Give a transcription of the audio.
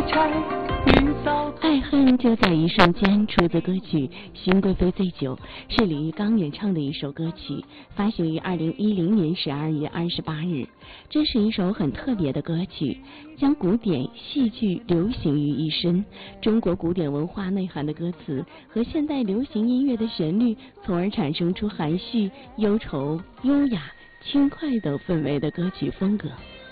爱恨就在一瞬间，出自歌曲《新贵妃醉酒》，是李玉刚演唱的一首歌曲，发行于2010年12月28日。这是一首很特别的歌曲，将古典、戏剧、流行于一身，中国古典文化内涵的歌词和现代流行音乐的旋律，从而产生出含蓄、忧愁、优雅、轻快等氛围的歌曲风格。